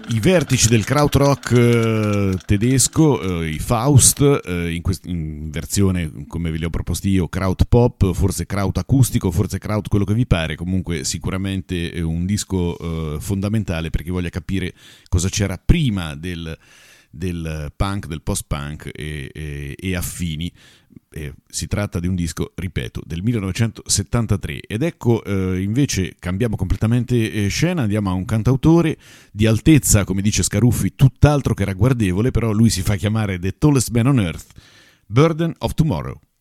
I vertici del krautrock tedesco, i Faust, in versione, come ve li ho proposti io, kraut pop, forse kraut acustico, forse kraut quello che vi pare, comunque sicuramente un disco fondamentale per chi voglia capire cosa c'era prima del punk, del post-punk e affini. Si tratta di un disco, ripeto, del 1973 ed ecco invece cambiamo completamente scena, andiamo a un cantautore di altezza, come dice Scaruffi, tutt'altro che ragguardevole, però lui si fa chiamare The Tallest Man on Earth, Burden of Tomorrow.